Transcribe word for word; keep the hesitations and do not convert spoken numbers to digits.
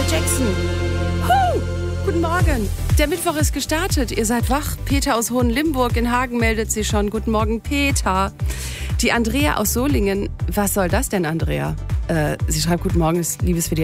Michael Jackson. Huh, guten Morgen. Der Mittwoch ist gestartet. Ihr seid wach. Peter aus Hohenlimburg in Hagen meldet sich schon. Guten Morgen, Peter. Die Andrea aus Solingen. Was soll das denn, Andrea? Äh, sie schreibt, guten Morgen, liebes W D R.